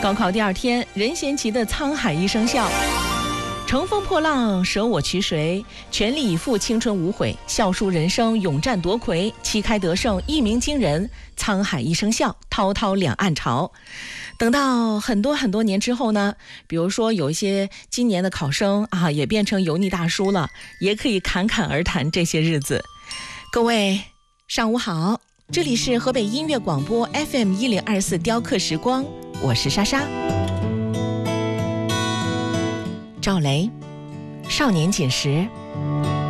高考第二天，任贤齐的《沧海一声笑》。乘风破浪，舍我其谁？全力以赴，青春无悔。笑书人生，勇战夺魁。旗开得胜，一鸣惊人。沧海一声笑，滔滔两岸潮。等到很多年之后呢，比如说有一些今年的考生啊，也变成油腻大叔了，也可以侃侃而谈这些日子。各位上午好，这里是河北音乐广播 FM1024雕刻时光，我是莎莎。赵雷，少年锦时。